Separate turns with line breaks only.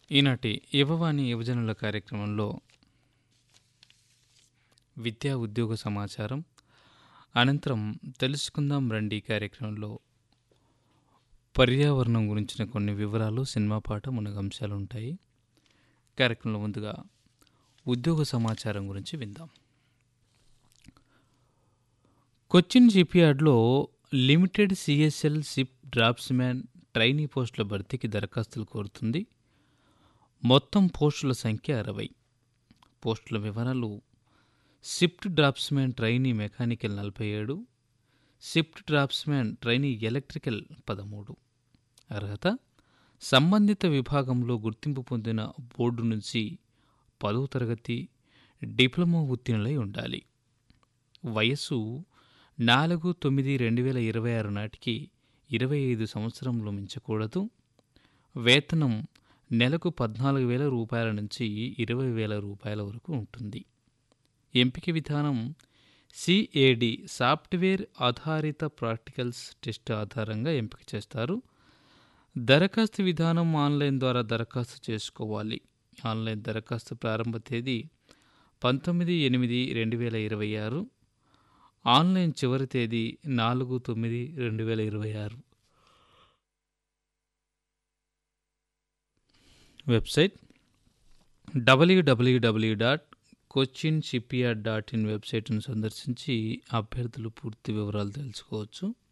ఈనాటి యువవాణి యువజనుల కార్యక్రమంలో విద్యా ఉద్యోగ సమాచారం అనంతరం తెలుసుకుందాం రండి కార్యక్రమంలో పర్యావరణం గురించిన కొన్ని వివరాలు, సినిమా పాట, మునగ అంశాలు ఉంటాయి. కార్యక్రమంలో ముందుగా ఉద్యోగ సమాచారం గురించి విందాం. Cochin షిప్యార్డ్లో limited CSL ship draughtsman trainee పోస్టుల భర్తీకి దరఖాస్తులు కోరుతుంది. మొత్తం పోస్టుల సంఖ్య 60. పోస్టుల వివరాలు: shift draughtsman trainee mechanical 47, shift draughtsman trainee electrical 13. అర్హత: సంబంధిత విభాగంలో గుర్తింపు పొందిన బోర్డు నుంచి 10వ తరగతి డిప్లొమా ఉత్తీర్ణులై ఉండాలి. వయస్సు 4/9/2026 నాటికి 25 సంవత్సరంలో మించకూడదు. వేతనం నెలకు 14,000 రూపాయల నుంచి 20,000 రూపాయల వరకు ఉంటుంది. ఎంపిక విధానం సిఏడి సాఫ్ట్వేర్ ఆధారిత ప్రాక్టికల్స్ టెస్ట్ ఆధారంగా ఎంపిక చేస్తారు. దరఖాస్తు విధానం ఆన్లైన్ ద్వారా దరఖాస్తు చేసుకోవాలి. ఆన్లైన్ దరఖాస్తు ప్రారంభ తేదీ 19/8/2026. ఆన్లైన్ చివరి తేదీ 4/9/2026. వెబ్సైట్ www.cochinshipyard.in వెబ్సైట్ను సందర్శించి అభ్యర్థులు పూర్తి వివరాలు తెలుసుకోవచ్చు.